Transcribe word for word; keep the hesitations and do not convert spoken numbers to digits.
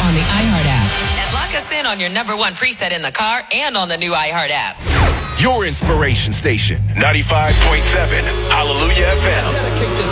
on the iHeart app. And lock us in on your number one preset in the car and on the new iHeart app. Your inspiration station, ninety-five point seven Hallelujah F M.